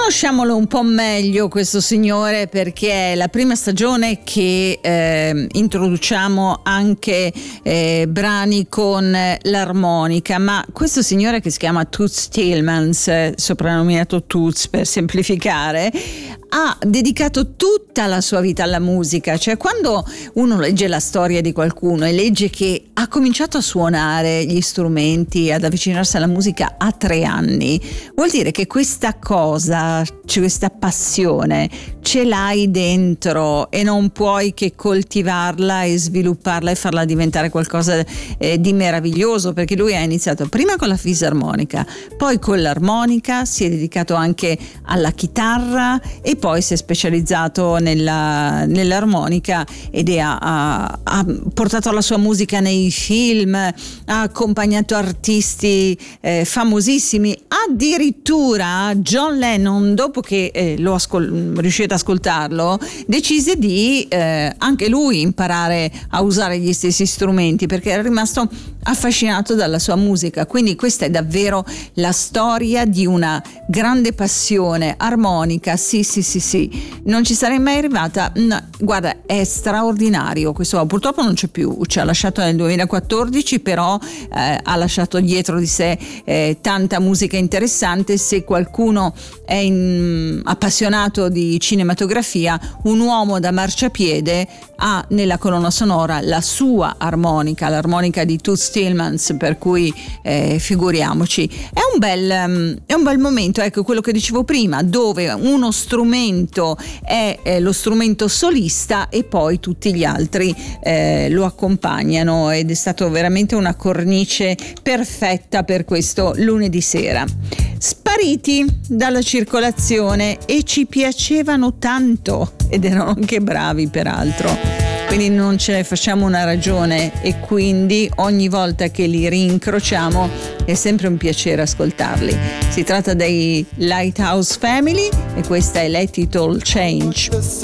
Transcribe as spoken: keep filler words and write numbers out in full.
Conosciamolo un po' meglio questo signore, perché è la prima stagione che eh, introduciamo anche eh, brani con l'armonica, ma questo signore, che si chiama Toots Thielemans, eh, soprannominato Toots per semplificare, ha dedicato tutta la sua vita alla musica. Cioè, quando uno legge la storia di qualcuno e legge che ha cominciato a suonare gli strumenti, ad avvicinarsi alla musica a tre anni, vuol dire che questa cosa, cioè questa passione, ce l'hai dentro e non puoi che coltivarla e svilupparla e farla diventare qualcosa eh, di meraviglioso, perché lui ha iniziato prima con la fisarmonica, poi con l'armonica, si è dedicato anche alla chitarra e poi si è specializzato nella, nell'armonica ed è, ha, ha portato la sua musica nei film, ha accompagnato artisti eh, famosissimi, addirittura John Lennon, dopo che eh, lo ascol- riuscì ad ascoltarlo, decise di eh, anche lui imparare a usare gli stessi strumenti, perché era rimasto affascinato dalla sua musica. Quindi questa è davvero la storia di una grande passione armonica. Sì, sì, sì, sì, non ci sarei mai arrivata. No, guarda, è straordinario questo. Purtroppo non c'è più, ci ha lasciato nel duemilaquattordici, però eh, ha lasciato dietro di sé eh, tanta musica interessante. Se qualcuno è in, appassionato di cinematografia, Un uomo da marciapiede ha nella colonna sonora la sua armonica, l'armonica di Toots Thielemans, per cui eh, figuriamoci. È un bel um, è un bel momento, ecco, quello che dicevo prima, dove uno strumento è eh, lo strumento solista e poi tutti gli altri eh, lo accompagnano, ed è stato veramente una cornice perfetta per questo lunedì sera. Spariti dalla circolazione, e ci piacevano tanto ed erano anche bravi peraltro, quindi non ce ne facciamo una ragione, e quindi ogni volta che li rincrociamo è sempre un piacere ascoltarli. Si tratta dei Lighthouse Family e questa è Let It All Change.